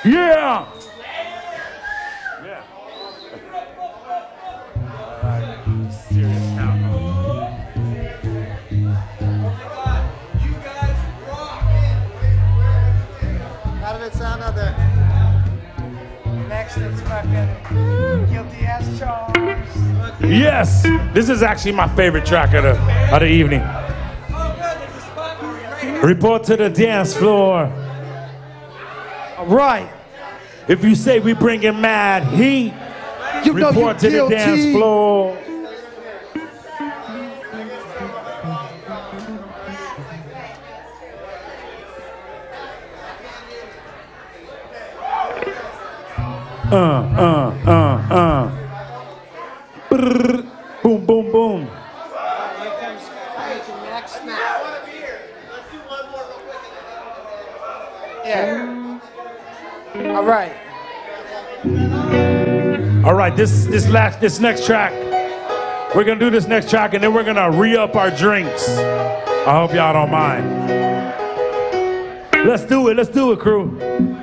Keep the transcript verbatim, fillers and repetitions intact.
Yeah. Yeah. Serious cowgirl. You guys rock. How did it sound out there? Next, it's fucking guilty as charged. Yes. This is actually my favorite track of the of the evening. Oh, good. There's a spot for you right here. Report to the dance floor. All right. If you say we bringing mad heat, You know you report to the guilty. dance floor. Uh, uh, uh, uh. Brrr. Boom, boom, boom. Here comes the next snap. Yeah. All right. All right, this this last this next track, we're gonna do this next track, and then we're gonna re-up our drinks. I hope y'all don't mind. Let's do it. Let's do it, crew.